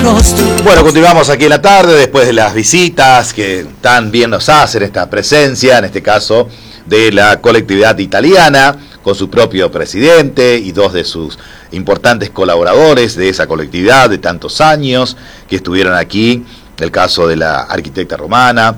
rostro. Bueno, continuamos aquí en la tarde después de las visitas que tan bien nos hacen esta presencia, en este caso de la colectividad italiana, con su propio presidente y dos de sus importantes colaboradores de esa colectividad de tantos años que estuvieron aquí, el caso de la arquitecta romana,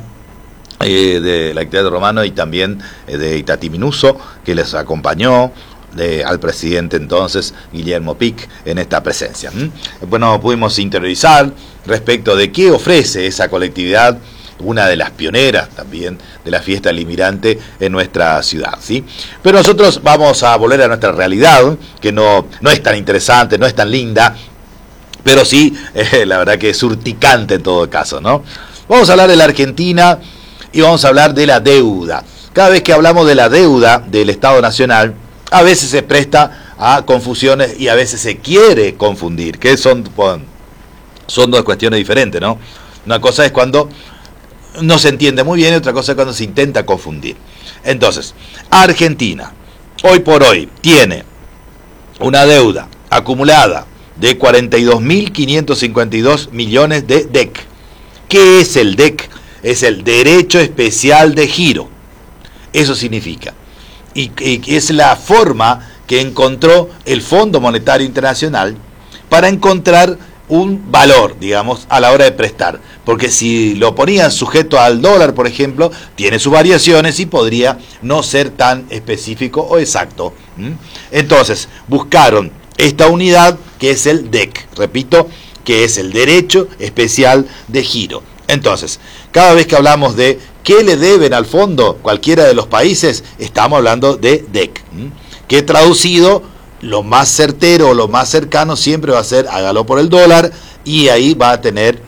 y también de Itatí Minuso, que les acompañó al presidente entonces Guillermo Pic en esta presencia. Bueno, pudimos interiorizar respecto de qué ofrece esa colectividad, una de las pioneras también de la fiesta del inmigrante en nuestra ciudad, ¿sí? Pero nosotros vamos a volver a nuestra realidad, que no es tan interesante, no es tan linda, pero sí, la verdad que es urticante en todo caso, ¿no? Vamos a hablar de la Argentina y vamos a hablar de la deuda. Cada vez que hablamos de la deuda del Estado Nacional, a veces se presta a confusiones y a veces se quiere confundir, que son dos cuestiones diferentes, ¿no? Una cosa es cuando no se entiende muy bien y otra cosa es cuando se intenta confundir. Entonces, Argentina, hoy por hoy, tiene una deuda acumulada de 42.552 millones de DEC. ¿Qué es el DEC? Es el Derecho Especial de Giro. Eso significa. Y es la forma que encontró el Fondo Monetario Internacional para encontrar un valor, digamos, a la hora de prestar. Porque si lo ponían sujeto al dólar, por ejemplo, tiene sus variaciones y podría no ser tan específico o exacto. Entonces, buscaron esta unidad que es el DEC, repito, que es el Derecho Especial de Giro. Entonces, cada vez que hablamos de qué le deben al fondo cualquiera de los países, estamos hablando de DEC, que traducido, lo más certero, lo más cercano siempre va a ser hágalo por el dólar y ahí va a tener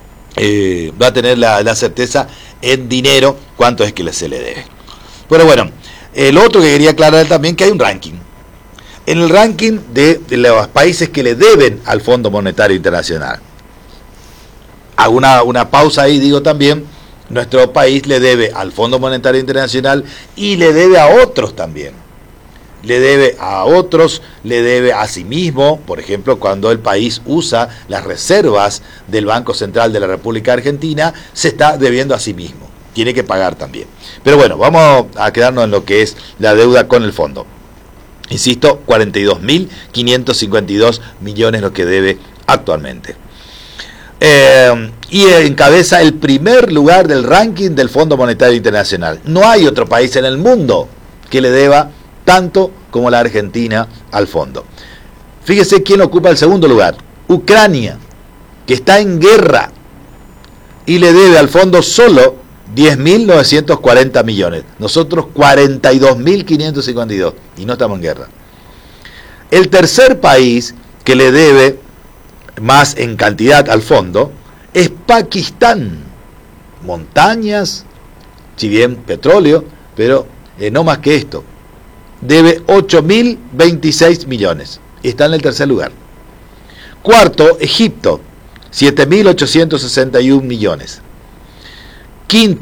la certeza en dinero cuánto es que se le debe. Pero bueno, el otro que quería aclarar también que hay un ranking. En el ranking de los países que le deben al Fondo Monetario Internacional. Hago una pausa ahí, digo también, nuestro país le debe al Fondo Monetario Internacional y le debe a otros también. Le debe a otros, le debe a sí mismo, por ejemplo, cuando el país usa las reservas del Banco Central de la República Argentina, se está debiendo a sí mismo, tiene que pagar también. Pero bueno, vamos a quedarnos en lo que es la deuda con el fondo. Insisto, 42.552 millones lo que debe actualmente. Y encabeza el primer lugar del ranking del Fondo Monetario Internacional. No hay otro país en el mundo que le deba tanto como la Argentina al fondo. Fíjese quién ocupa el segundo lugar. Ucrania, que está en guerra y le debe al fondo solo 10.940 millones. Nosotros 42.552 y no estamos en guerra. El tercer país que le debe más en cantidad al fondo es Pakistán. Montañas, si bien petróleo, pero no más que esto. Debe 8.026 millones. Está en el tercer lugar. Cuarto, Egipto, 7.861 millones. Quinto,